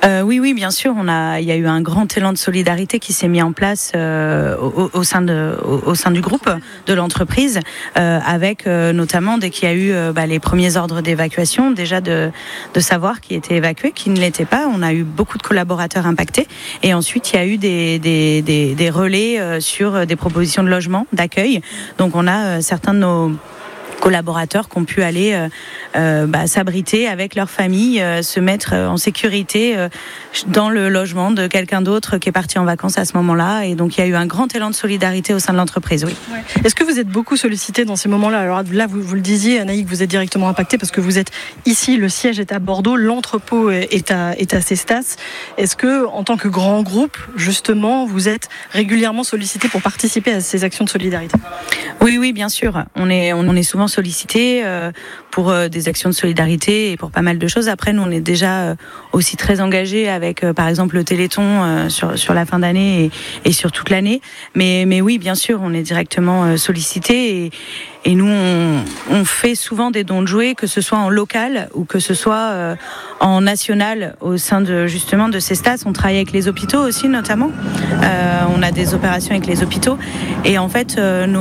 Oui, bien sûr. Il y a eu un grand élan de solidarité qui s'est mis en place au sein du groupe, de l'entreprise, avec notamment dès qu'il y a eu les premiers ordres d'évacuation, déjà de savoir qui étaient évacués, qui ne l'étaient pas. On a eu beaucoup de collaborateurs impactés, et ensuite il y a eu des relais sur des propositions de logement, d'accueil. Donc on a certains de nos collaborateurs qui ont pu aller s'abriter avec leur famille, se mettre en sécurité dans le logement de quelqu'un d'autre qui est parti en vacances à ce moment-là. Et donc il y a eu un grand élan de solidarité au sein de l'entreprise, oui. Ouais. Est-ce que vous êtes beaucoup sollicité dans ces moments-là ? Alors là, vous le disiez, Anaïque, vous êtes directement impacté parce que vous êtes ici, le siège est à Bordeaux, l'entrepôt est à Cestas. Est-ce que, en tant que grand groupe, justement, vous êtes régulièrement sollicité pour participer à ces actions de solidarité ? Oui, bien sûr. On est souvent sollicité pour des actions de solidarité et pour pas mal de choses. Après, nous, on est déjà aussi très engagés avec, par exemple, le Téléthon sur la fin d'année et sur toute l'année. Mais oui, bien sûr, on est directement sollicité et nous, on fait souvent des dons de jouets, que ce soit en local ou que ce soit en national au sein de Cestas. On travaille avec les hôpitaux aussi, notamment. On a des opérations avec les hôpitaux et en fait,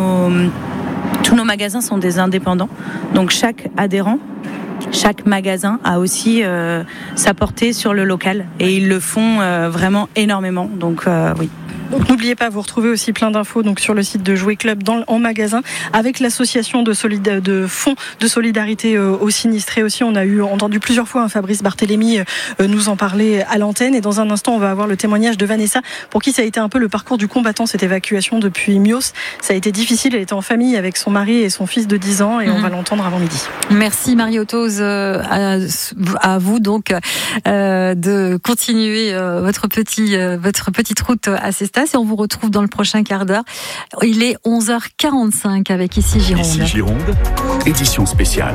tous nos magasins sont des indépendants. Donc chaque adhérent, chaque magasin a aussi sa portée sur le local et ils le font vraiment énormément. Donc oui. Donc n'oubliez pas, vous retrouvez aussi plein d'infos donc sur le site de Jouet Club en magasin avec l'association de fonds de solidarité aux sinistrés aussi. On a entendu plusieurs fois Fabrice Barthélémy nous en parler à l'antenne et dans un instant on va avoir le témoignage de Vanessa pour qui ça a été un peu le parcours du combattant, cette évacuation depuis Mios. Ça a été difficile, elle était en famille avec son mari et son fils de 10 ans et on va l'entendre avant midi. Merci Marie-Otose, à vous donc de continuer votre petite route à Cestas. Et on vous retrouve dans le prochain quart d'heure. Il est 11h45 avec Ici Gironde. Ici Gironde, édition spéciale.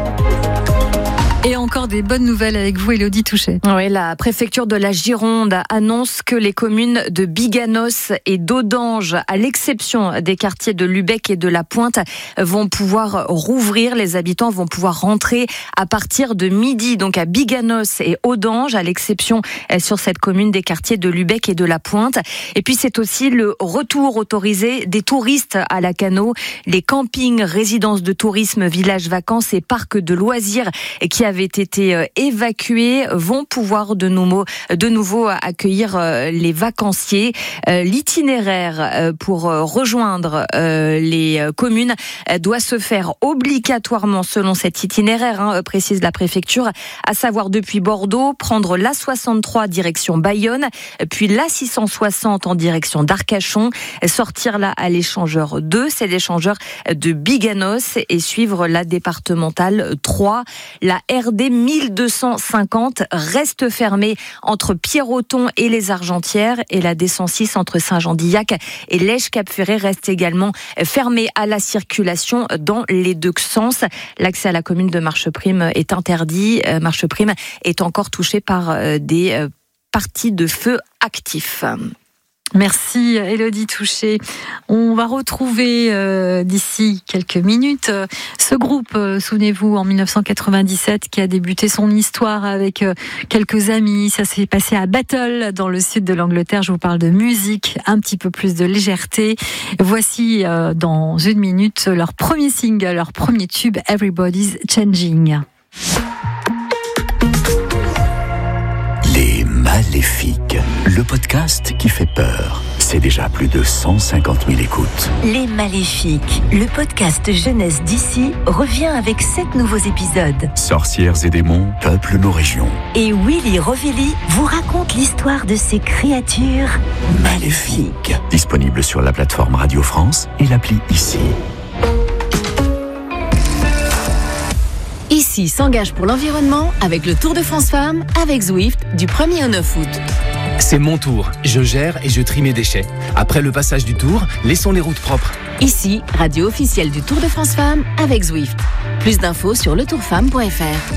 Et encore des bonnes nouvelles avec vous, Élodie Touchet. Oui, la préfecture de la Gironde annonce que les communes de Biganos et d'Audange, à l'exception des quartiers de Lubec et de la Pointe, vont pouvoir rouvrir. Les habitants vont pouvoir rentrer à partir de midi. Donc à Biganos et Audange, à l'exception sur cette commune des quartiers de Lubec et de la Pointe. Et puis c'est aussi le retour autorisé des touristes à Lacanau. Les campings, résidences de tourisme, villages vacances et parcs de loisirs qui avaient été évacués vont pouvoir de nouveau accueillir les vacanciers. L'itinéraire pour rejoindre les communes doit se faire obligatoirement selon cet itinéraire, précise la préfecture, à savoir depuis Bordeaux, prendre l'A63 direction Bayonne, puis l'A660 en direction d'Arcachon, sortir là à l'échangeur 2, c'est l'échangeur de Biganos, et suivre la départementale 3. La RD 1250 reste fermée entre Pierroton et les Argentières et la D106 entre Saint-Jean-d'Illac et Lège-Cap-Ferré reste également fermée à la circulation dans les deux sens. L'accès à la commune de Marcheprime est interdit. Marcheprime est encore touchée par des parties de feu actifs. Merci Élodie Touchet. On va retrouver d'ici quelques minutes ce groupe, souvenez-vous, en 1997 qui a débuté son histoire avec quelques amis. Ça s'est passé à Battle dans le sud de l'Angleterre. Je vous parle de musique, un petit peu plus de légèreté. Voici dans une minute leur premier single, leur premier tube, Everybody's Changing. Les Maléfiques, le podcast qui fait peur. C'est déjà plus de 150 000 écoutes. Les Maléfiques, le podcast jeunesse d'ici, revient avec 7 nouveaux épisodes. Sorcières et démons peuplent nos régions. Et Willy Rovelli vous raconte l'histoire de ces créatures maléfiques. Disponible sur la plateforme Radio France et l'appli Ici. Ici s'engage pour l'environnement avec le Tour de France Femmes avec Zwift du 1er au 9 août. C'est mon tour. Je gère et je trie mes déchets. Après le passage du tour, laissons les routes propres. Ici, radio officielle du Tour de France Femmes avec Zwift. Plus d'infos sur letourfemme.fr.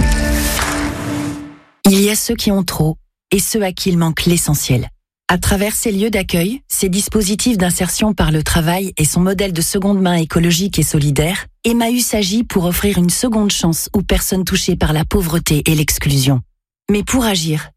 Il y a ceux qui ont trop et ceux à qui il manque l'essentiel. À travers ces lieux d'accueil, ces dispositifs d'insertion par le travail et son modèle de seconde main écologique et solidaire, Emmaüs agit pour offrir une seconde chance aux personnes touchées par la pauvreté et l'exclusion. Mais pour agir,